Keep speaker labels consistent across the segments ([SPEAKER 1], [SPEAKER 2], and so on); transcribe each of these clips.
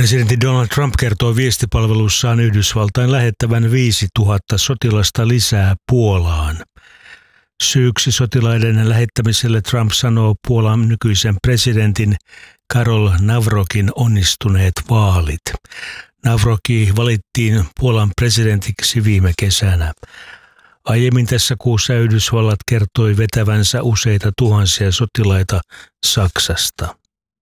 [SPEAKER 1] Presidentti Donald Trump kertoo viestipalvelussaan Yhdysvaltain lähettävän 5000 sotilasta lisää Puolaan. Syyksi sotilaiden lähettämiselle Trump sanoo Puolan nykyisen presidentin Karol Nawrockin onnistuneet vaalit. Nawrocki valittiin Puolan presidentiksi viime kesänä. Aiemmin tässä kuussa Yhdysvallat kertoi vetävänsä useita tuhansia sotilaita Saksasta.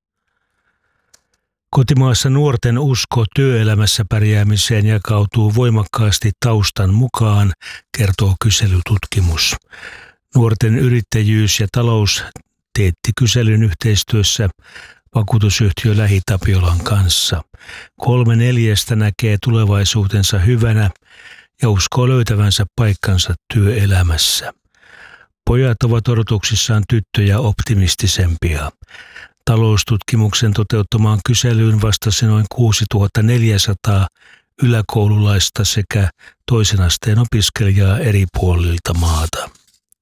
[SPEAKER 1] Kotimaassa nuorten usko työelämässä pärjäämiseen jakautuu voimakkaasti taustan mukaan, kertoo kyselytutkimus. Nuorten yrittäjyys ja talous teetti kyselyn yhteistyössä vakuutusyhtiö LähiTapiolan kanssa. 3/4 näkee tulevaisuutensa hyvänä ja uskoo löytävänsä paikkansa työelämässä. Pojat ovat odotuksissaan tyttöjä optimistisempia. Taloustutkimuksen toteuttamaan kyselyyn vastasi noin 6400 yläkoululaista sekä toisen asteen opiskelijaa eri puolilta maata.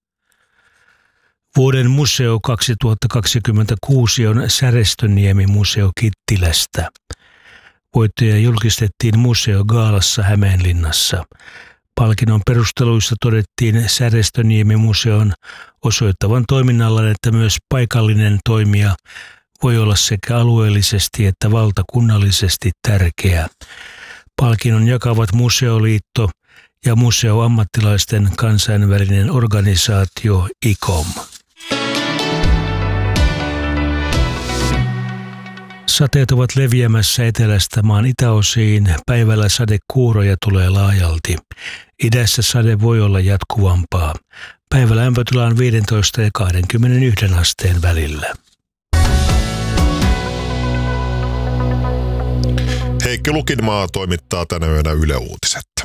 [SPEAKER 1] Vuoden museo 2026 on Särestöniemi-museo Kittilästä. Voittaja julkistettiin museogaalassa Hämeenlinnassa. Palkinnon perusteluissa todettiin Särestöniemi-museon osoittavan toiminnallaan, että myös paikallinen toimija voi olla sekä alueellisesti että valtakunnallisesti tärkeä. Palkinnon jakavat Museoliitto ja museoammattilaisten kansainvälinen organisaatio ICOM. Sateet ovat leviämässä etelästä maan itäosiin. Päivällä sadekuuroja tulee laajalti. Idässä sade voi olla jatkuvampaa. Päivällä lämpötila on 15 ja 21 asteen välillä.
[SPEAKER 2] Heikki Lukinmaa toimittaa tänä yönä Yle Uutiset.